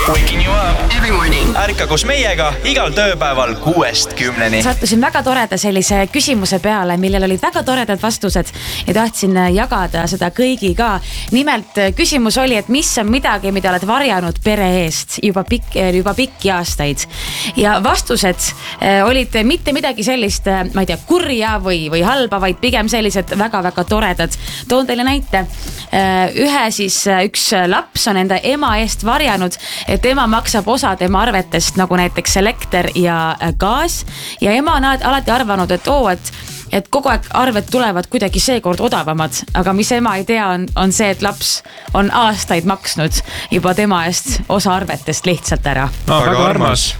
Waking you up every morning. Ärka koos meiega igal tööpäeval 6-10. Sattusin väga toreda sellise küsimuse peale, millel olid väga toredad vastused ja tahtsin jagada seda kõigiga. Nimelt küsimus oli, et mis on midagi, mida oled varjanud pere eest juba pikki aastaid. Ja vastused olid mitte midagi sellist, ma ei tea, kurja või halba, vaid pigem sellised väga-väga toredad. Toon teile näite. Üks laps on enda ema eest varjanud, et ema maksab osa tema arvetest, nagu näiteks elekter ja gaas. Ja ema on alati arvanud, et kogu aeg arved tulevad kuidagi seekord odavamad. Aga mis ema ei tea, on see, et laps on aastaid maksnud juba tema eest osa arvetest lihtsalt ära. No, väga armas.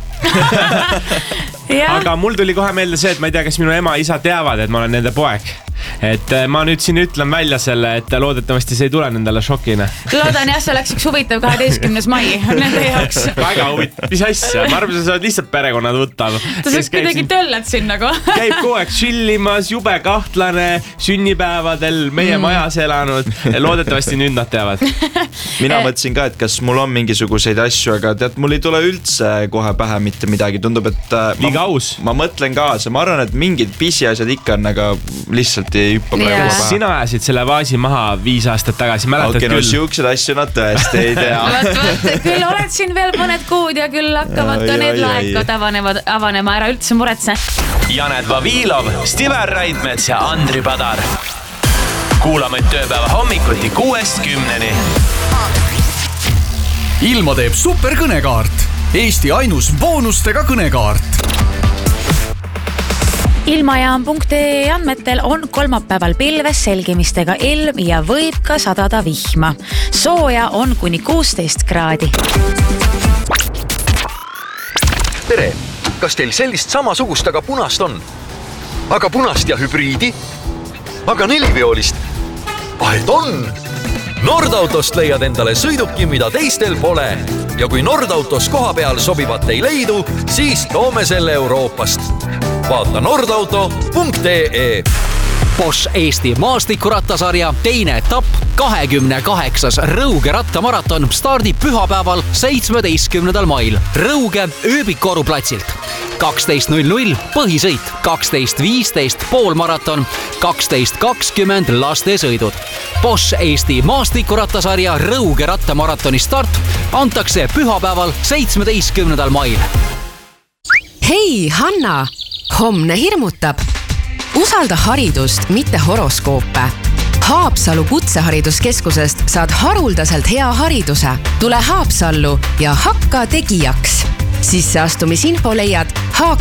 Aga mul tuli kohe meelde see, et ma ei tea, kas minu ema ja isa teavad, et ma olen nende poeg. Et ma nüüd siin ütlen välja selle, et loodetavasti see ei tule nendele šokina. Loodan jah, see oleks üks huvitav 12. mai nende jaoks. Väga huvitav, mis asja? Ma arvan, sa oled lihtsalt perekonnad võttav. Ta saab kuidagi töllad siin nagu. Käib kogu aeg chillimas, jube kahtlane, sünnipäevadel, meie majas elanud. Loodetavasti nüüd nad teavad. Mina mõtlesin ka, et kas mul on mingisuguseid asju, aga tead, mul ei tule üldse kohe pähe mitte midagi. Tundub, et ma mõtlen kaasa. Ma arvan, et mingid pisiasjad ikka on, aga lihtsalt ei hüppa praegu pähe. Sina ajasid selle vaasi maha 5 aastat tagasi, mäletad küll? No siuksed asju nad tõesti ei tea. Küll oled siin veel mõned kuud ja küll hakkavad ka need laekad avanema, ära üldse muretse. Janet Vavilov, Stiver Raidmets ja Andri Padar. Kuulame tööpäeva hommikuti 6-10. Ilma teeb superkõnekaart. Eesti ainus boonustega kõnekaart. Ilmajaam.ee andmetel on kolmapäeval pilves selgimistega ilm ja võib ka sadada vihma. Sooja on kuni 16 kraadi. Tere, kas teil sellist samasugust, aga punast on? Aga punast ja hübriidi? Aga 4-veolist? Et on! Nordautost leiad endale sõiduki, mida teistel pole. Ja kui Nordautos koha peal sobivat ei leidu, siis toome selle Euroopast. Vaata nordauto.ee. Bosch Eesti maastikurattasarja teine etapp 28. Rõuge rattamaraton stardib pühapäeval 17. mail Rõuge Ööbikoru platsilt. 12.00 põhisõit, 12.15 poolmaraton, 12.20 lastesõidud. Bosch Eesti maastikurattasarja Rõuge rattamaratoni start antakse pühapäeval 17. mail. Hei, Hanna! Homne hirmutab. Usalda haridust, mitte horoskoope. Haapsalu kutsehariduskeskusest saad haruldaselt hea hariduse. Tule Haapsallu ja hakka tegijaks. Sisseastumisinfo leiad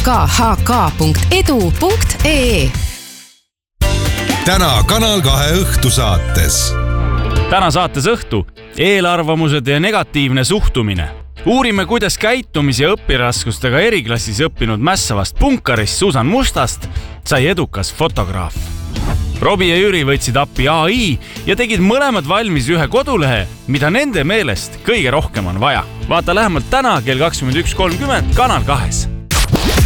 hk.edu.ee. Täna Kanal 2 õhtusaates. Täna saates õhtu eelarvamused ja negatiivne suhtumine. Uurime, kuidas käitumis- ja õpiraskustega eriklassis õppinud mässavast punkarist Susan Mustast sai edukas fotograaf. Robi ja Jüri võtsid appi AI ja tegid mõlemad valmis ühe kodulehe, mida nende meelest kõige rohkem on vaja. Vaata lähemalt täna kell 21.30 Kanal 2.